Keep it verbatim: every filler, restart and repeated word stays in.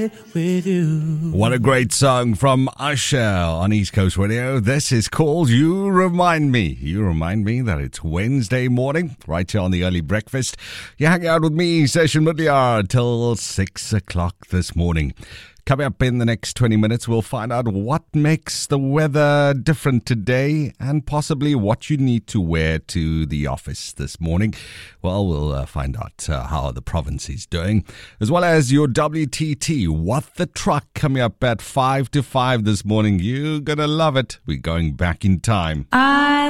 with you. What a great song from Usher on East Coast Radio. This is called You Remind Me. You remind me that it's Wednesday morning, right here on the early breakfast. You hang out with me, Session Mudliar, till six o'clock this morning. Coming up in the next twenty minutes, we'll find out what makes the weather different today and possibly what you need to wear to the office this morning. Well, we'll uh, find out uh, how the province is doing, as well as your W T T, What the Truck, coming up at five to five this morning. You're going to love it. We're going back in time. I